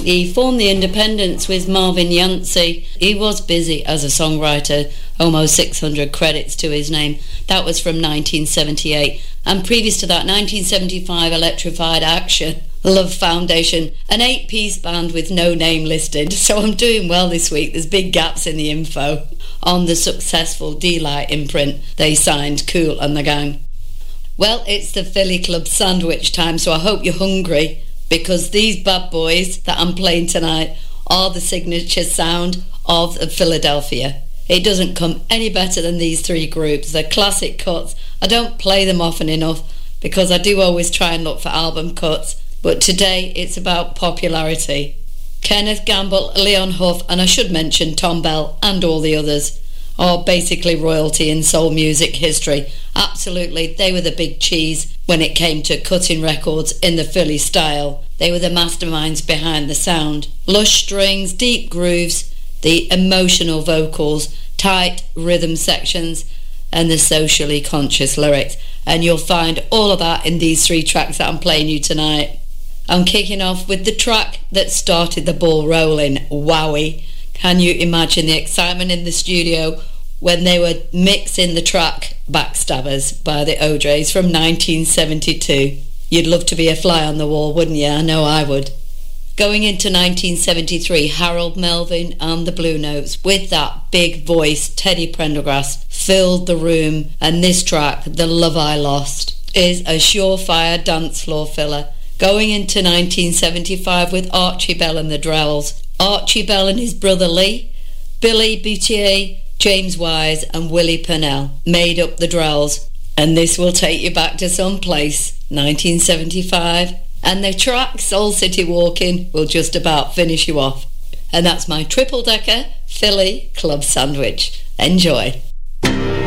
He formed the Independents with Marvin Yancey. He was busy as a songwriter, almost 600 credits to his name. That was from 1978. And previous to that, 1975, Electrified Action, Love Foundation, an 8-piece band with no name listed. So I'm doing well this week. There's big gaps in the info. On the successful D-Light imprint, they signed Kool and the Gang. Well, it's the Philly Club sandwich time, so I hope you're hungry, because these bad boys that I'm playing tonight are the signature sound of Philadelphia. It doesn't come any better than these three groups. They're classic cuts. I don't play them often enough because I do always try and look for album cuts, but today it's about popularity. Kenneth Gamble, Leon Huff, and I should mention Tom Bell and all the others are basically royalty in soul music history. Absolutely, they were the big cheese when it came to cutting records in the Philly style. They were the masterminds behind the sound. Lush strings, deep grooves, the emotional vocals, tight rhythm sections, and the socially conscious lyrics. And you'll find all of that in these three tracks that I'm playing you tonight. I'm kicking off with the track that started the ball rolling, Wowie. Can you imagine the excitement in the studio when they were mixing the track Backstabbers by the O'Jays from 1972? You'd love to be a fly on the wall, wouldn't you? I know I would. Going into 1973, Harold Melvin and the Blue Notes, with that big voice, Teddy Prendergast, filled the room, and this track, The Love I Lost, is a surefire dance floor filler. Going into 1975 with Archie Bell and the Drells. Archie Bell and his brother Lee, Billy Boutier, James Wise and Willie Purnell made up the Drells, and this will take you back to some place, 1975, and the track Soul City Walking will just about finish you off. And that's my triple-decker Philly Club sandwich. Enjoy.